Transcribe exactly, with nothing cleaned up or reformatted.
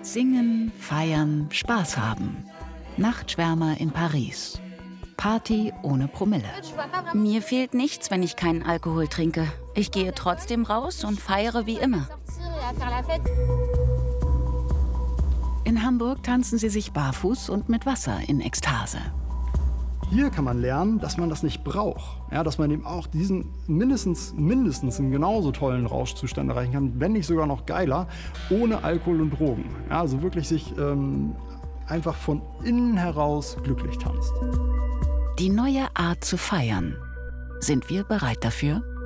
Singen, feiern, Spaß haben. Nachtschwärmer in Paris. Party ohne Promille. Mir fehlt nichts, wenn ich keinen Alkohol trinke. Ich gehe trotzdem raus und feiere wie immer. In Hamburg tanzen sie sich barfuß und mit Wasser in Ekstase. Hier kann man lernen, dass man das nicht braucht. Ja, dass man eben auch diesen mindestens, mindestens einen genauso tollen Rauschzustand erreichen kann, wenn nicht sogar noch geiler, ohne Alkohol und Drogen. Ja, also wirklich sich ähm, einfach von innen heraus glücklich tanzt. Die neue Art zu feiern. Sind wir bereit dafür?